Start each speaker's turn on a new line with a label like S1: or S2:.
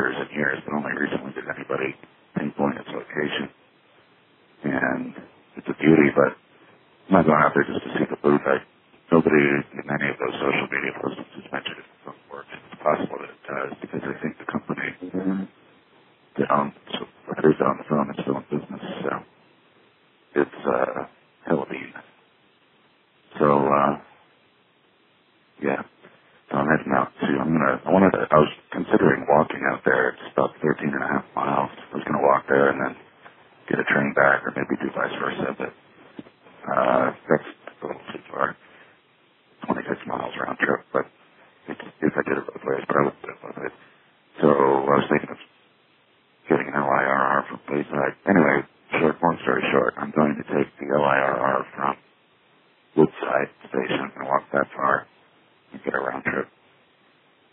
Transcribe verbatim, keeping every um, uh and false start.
S1: years and years, but only recently did anybody pinpoint its location. And it's a beauty, but I'm not going out there just to see the booth. I, nobody in any of those social media postings has mentioned it doesn't work. It's possible that it does, because I think the company mm-hmm. that owns, that is on the phone is still in business, so it's uh, Halloween. So, uh, yeah. So I'm heading out to, I'm gonna, I wanted to, I was considering walking out there. It's about thirteen and a half miles. I was gonna walk there and then get a train back, or maybe do vice versa, but, uh, that's a little too far. twenty-six miles round trip, but it's, if I did it both ways, but I would do it both ways. So I was thinking of getting an L I R R from Bayside. Anyway, short, long story short, I'm going to take the L I R R from Woodside Station and walk that far and get a round trip